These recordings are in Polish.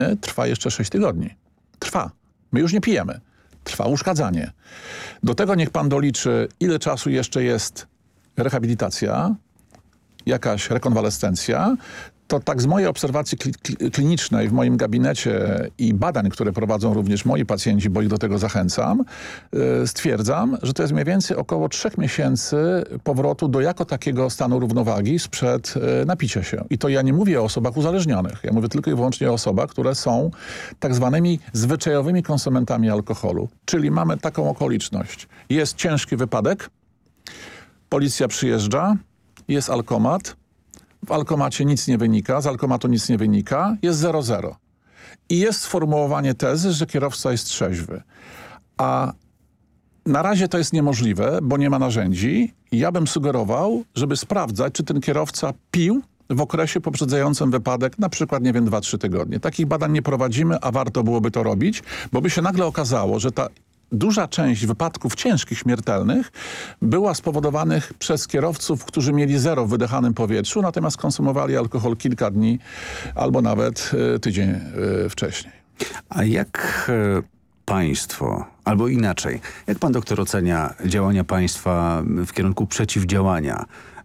trwa jeszcze 6 tygodni. Trwa. My już nie pijemy. Trwa uszkadzanie. Do tego niech pan doliczy, ile czasu jeszcze jest rehabilitacja, jakaś rekonwalescencja. To tak z mojej obserwacji klinicznej w moim gabinecie i badań, które prowadzą również moi pacjenci, bo ich do tego zachęcam, stwierdzam, że to jest mniej więcej około 3 miesięcy powrotu do jako takiego stanu równowagi sprzed napicia się. I to ja nie mówię o osobach uzależnionych. Ja mówię tylko i wyłącznie o osobach, które są tak zwanymi zwyczajowymi konsumentami alkoholu. Czyli mamy taką okoliczność. Jest ciężki wypadek, policja przyjeżdża, jest alkomat, w alkomacie nic nie wynika, z alkomatu nic nie wynika, jest 0,0. I jest sformułowanie tezy, że kierowca jest trzeźwy. A na razie to jest niemożliwe, bo nie ma narzędzi. I ja bym sugerował, żeby sprawdzać, czy ten kierowca pił w okresie poprzedzającym wypadek, na przykład, nie wiem, 2-3 tygodnie. Takich badań nie prowadzimy, a warto byłoby to robić, bo by się nagle okazało, że ta duża część wypadków ciężkich, śmiertelnych była spowodowanych przez kierowców, którzy mieli 0 w wydechanym powietrzu, natomiast konsumowali alkohol kilka dni albo nawet tydzień wcześniej. A jak państwo, albo inaczej, jak pan doktor ocenia działania państwa w kierunku przeciwdziałania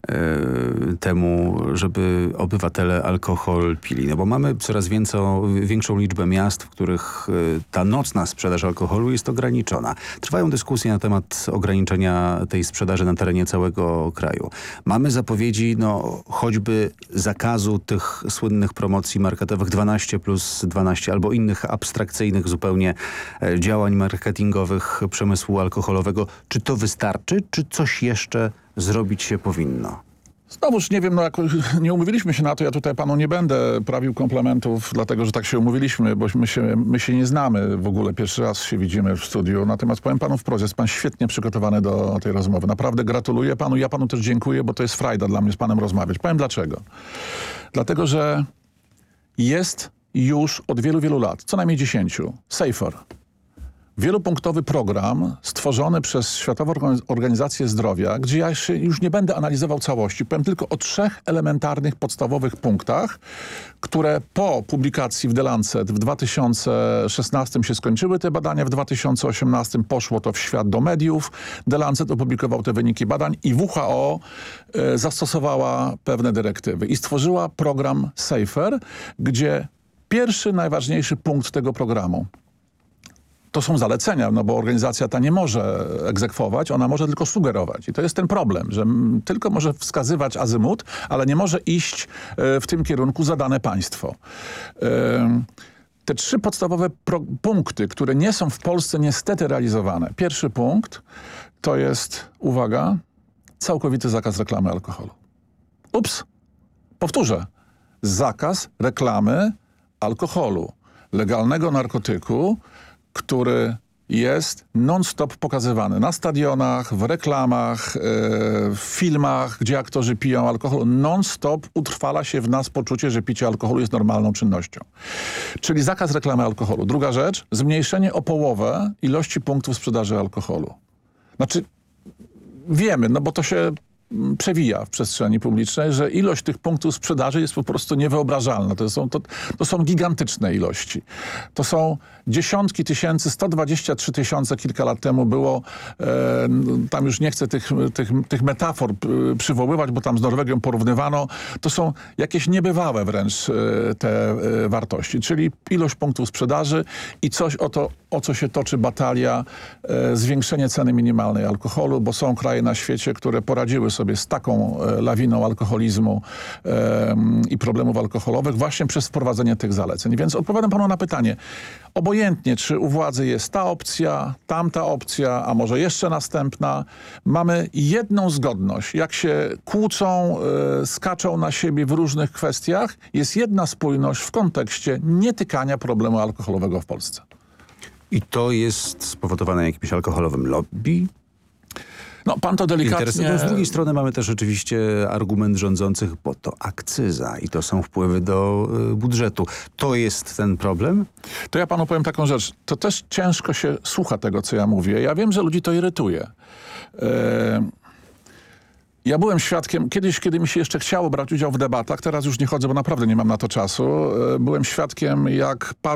temu, żeby obywatele alkohol pili? No bo mamy coraz większą liczbę miast, w których ta nocna sprzedaż alkoholu jest ograniczona. Trwają dyskusje na temat ograniczenia tej sprzedaży na terenie całego kraju. Mamy zapowiedzi, no choćby zakazu tych słynnych promocji marketowych 12+12 albo innych abstrakcyjnych zupełnie działań marketingowych przemysłu alkoholowego. Czy to wystarczy, czy coś jeszcze zrobić się powinno? Znowuż nie wiem, no jak nie umówiliśmy się na to, ja tutaj panu nie będę prawił komplementów, dlatego że tak się umówiliśmy, bo my się nie znamy w ogóle, pierwszy raz się widzimy w studiu, natomiast powiem panu wprost, jest pan świetnie przygotowany do tej rozmowy. Naprawdę gratuluję panu, ja panu też dziękuję, bo to jest frajda dla mnie z panem rozmawiać. Powiem dlaczego. Dlatego, że jest już od wielu, wielu lat, co najmniej 10, SAFER. Wielopunktowy program stworzony przez Światową Organizację Zdrowia, gdzie ja już nie będę analizował całości. Powiem tylko o 3 elementarnych, podstawowych punktach, które po publikacji w The Lancet w 2016 się skończyły te badania, w 2018 poszło to w świat do mediów. The Lancet opublikował te wyniki badań i WHO zastosowała pewne dyrektywy i stworzyła program SAFER, gdzie pierwszy, najważniejszy punkt tego programu to są zalecenia, no bo organizacja ta nie może egzekwować, ona może tylko sugerować. I to jest ten problem, że tylko może wskazywać azymut, ale nie może iść w tym kierunku zadane państwo. Te 3 podstawowe punkty, które nie są w Polsce niestety realizowane. Pierwszy punkt to jest, uwaga, całkowity zakaz reklamy alkoholu. Powtórzę. Zakaz reklamy alkoholu, legalnego narkotyku, który jest non-stop pokazywany na stadionach, w reklamach, w filmach, gdzie aktorzy piją alkohol. Non-stop utrwala się w nas poczucie, że picie alkoholu jest normalną czynnością. Czyli zakaz reklamy alkoholu. Druga rzecz, zmniejszenie o połowę ilości punktów sprzedaży alkoholu. Znaczy, wiemy, no bo to się przewija w przestrzeni publicznej, że ilość tych punktów sprzedaży jest po prostu niewyobrażalna. To są gigantyczne ilości. To są dziesiątki tysięcy, 123 tysiące kilka lat temu było, tam już nie chcę tych metafor przywoływać, bo tam z Norwegią porównywano. To są jakieś niebywałe wręcz te wartości, czyli ilość punktów sprzedaży i coś o co się toczy batalia, zwiększenie ceny minimalnej alkoholu, bo są kraje na świecie, które poradziły sobie z taką lawiną alkoholizmu i problemów alkoholowych właśnie przez wprowadzenie tych zaleceń. Więc odpowiadam panu na pytanie. Obojętnie, czy u władzy jest ta opcja, tamta opcja, a może jeszcze następna, mamy jedną zgodność. Jak się kłócą, skaczą na siebie w różnych kwestiach, jest jedna spójność w kontekście nietykania problemu alkoholowego w Polsce. I to jest spowodowane jakimś alkoholowym lobby? No, pan to delikatnie... No, z drugiej strony mamy też oczywiście argument rządzących, bo to akcyza i to są wpływy do budżetu. To jest ten problem? To ja panu powiem taką rzecz. To też ciężko się słucha tego, co ja mówię. Ja wiem, że ludzi to irytuje. Ja byłem świadkiem, kiedyś, kiedy mi się jeszcze chciało brać udział w debatach, teraz już nie chodzę, bo naprawdę nie mam na to czasu, byłem świadkiem, jak